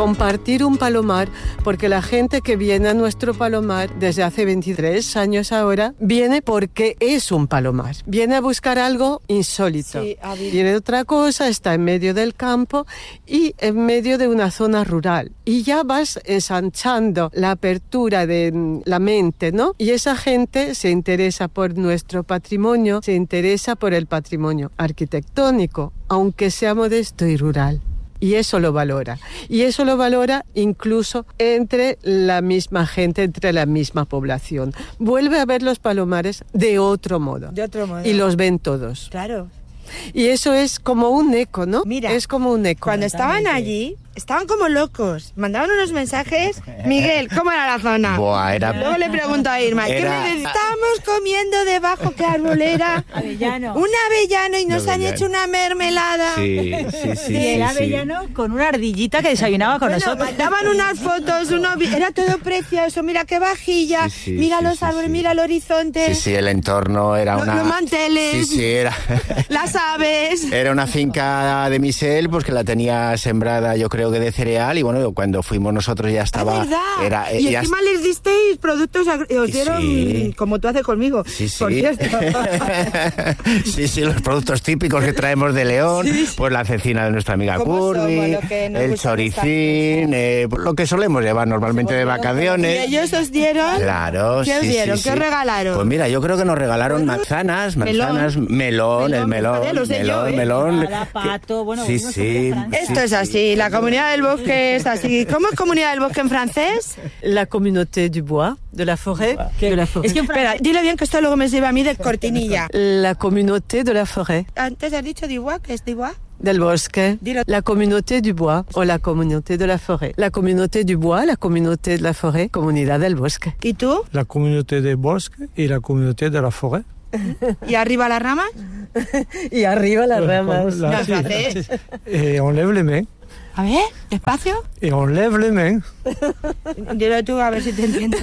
compartir un palomar, porque la gente que viene a nuestro palomar desde hace 23 años ahora, viene porque es un palomar. Viene a buscar algo insólito. Sí, viene otra cosa, está en medio del campo y en medio de una zona rural. Y ya vas ensanchando la apertura de la mente, ¿no? Y esa gente se interesa por nuestro patrimonio, se interesa por el patrimonio arquitectónico, aunque sea modesto y rural. Y eso lo valora. Y eso lo valora incluso entre la misma gente, entre la misma población. Vuelve a ver los palomares de otro modo. De otro modo. Y los ven todos. Claro. Y eso es como un eco, ¿no? Mira, es como un eco. Cuando estaban allí, estaban como locos. Mandaban unos mensajes. Miguel, ¿cómo era la zona? Buah, Luego le pregunto a Irma, ¿qué me decís? Estábamos comiendo debajo, ¿qué árbol era? Avellano. Un avellano y nos han hecho una mermelada. Sí. Y el avellano con una ardillita que desayunaba con nosotros. Mandaban unas fotos, era todo precioso. Mira qué vajilla, mira los árboles, mira el horizonte. Sí, el entorno era los manteles. Sí, era. Las aves. Era una finca de Misel, pues que la tenía sembrada, yo creo que de cereal, y bueno, cuando fuimos nosotros ya estaba. ¿Verdad? Y encima les disteis productos, os dieron como tú haces conmigo. Sí. Por cierto. sí, los productos típicos que traemos de León, pues la cecina de nuestra amiga Curvi, el choricín, lo que solemos llevar normalmente de vacaciones. ¿Y ellos os dieron? Claro, ¿Qué os dieron? ¿Qué os regalaron? Pues mira, yo creo que nos regalaron manzanas, melón, el melón. Pato, bueno, sí. Esto es así, la comunidad del bosque es así. ¿Cómo es comunidad del bosque en francés? La communauté du bois, de la forêt. Es que espera, dile bien que esto luego me sirve a mí de cortinilla. La communauté de la forêt. Antes has dicho du bois, ¿qué es du bois? Del bosque. Dilo. La communauté du bois o la communauté de la forêt. La communauté du bois, la communauté de la forêt, comunidad del bosque. ¿Y tú? La communauté del bosque y la communauté de la forêt. ¿Y arriba las ramas? Y arriba las ramas. On lève les mains. A ver, despacio. Et on lève les mains. Dilo tú a ver si te entiendo.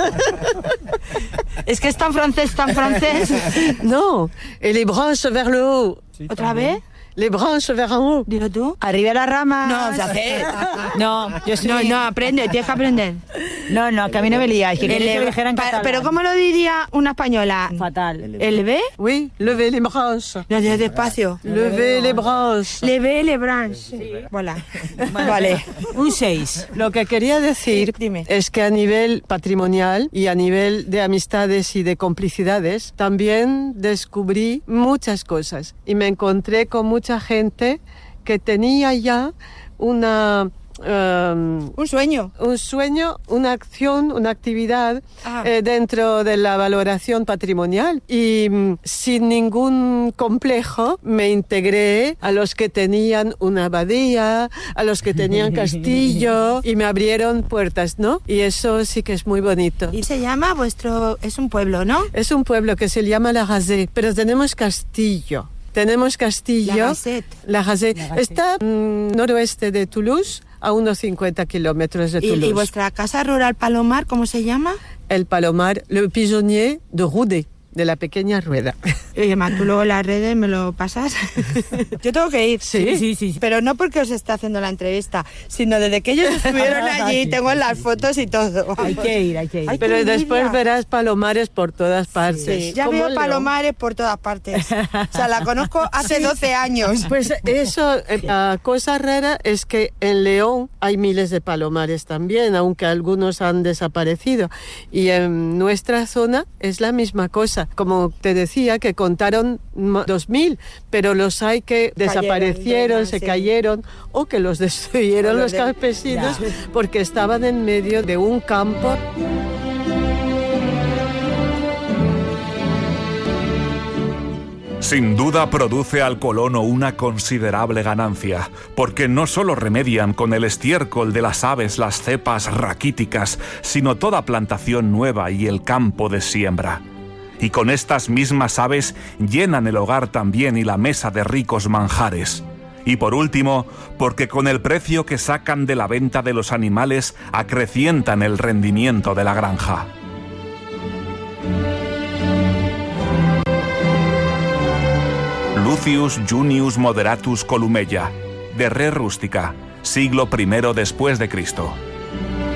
Es que es tan francés. No, et les branches vers le haut. ¿Otra vez? Les branches vers en haut. Dilo tú. Arriba las ramas. No, se hace. No, aprende, tienes que aprender. No, que a mí no me lías. Que lo dijera en catalán. Pero ¿cómo lo diría una española? Fatal. ¿Levé? Oui, lever les branches. No, despacio. Lever les branches. Lever les branches. Sí. Voilà. Vale. Un 6. Lo que quería decir es que a nivel patrimonial y a nivel de amistades y de complicidades también descubrí muchas cosas y me encontré con mucha gente que tenía ya un sueño, una acción, una actividad dentro de la valoración patrimonial y sin ningún complejo me integré a los que tenían una abadía, a los que tenían castillo y me abrieron puertas, ¿no? Y eso sí que es muy bonito. Y se llama es un pueblo, ¿no? Es un pueblo que se llama La Rasée, pero tenemos castillo. La Rasée. Está noroeste de Toulouse, a unos 50 kilómetros de Toulouse. ¿Y vuestra casa rural Palomar, cómo se llama? El Palomar, le pigeonnier de Roudet, de la pequeña rueda. Oye, Ma, tú luego las redes me lo pasas. Yo tengo que ir. Sí. Pero no porque os esté haciendo la entrevista, sino desde que ellos estuvieron allí, tengo las fotos y todo. Hay que ir. Pero después verás palomares por todas partes. Sí, ya veo palomares por todas partes. O sea, la conozco hace 12 años. Pues eso, la cosa rara es que en León hay miles de palomares también, aunque algunos han desaparecido. Y en nuestra zona es la misma cosa. Como te decía, que contaron 2.000, pero los hay que desaparecieron, se cayeron o que los destruyeron los campesinos porque estaban en medio de un campo. Sin duda produce al colono una considerable ganancia, porque no solo remedian con el estiércol de las aves las cepas raquíticas, sino toda plantación nueva y el campo de siembra. Y con estas mismas aves llenan el hogar también y la mesa de ricos manjares. Y por último, porque con el precio que sacan de la venta de los animales acrecientan el rendimiento de la granja. Lucius Junius Moderatus Columella, de Re Rústica, siglo I después de Cristo.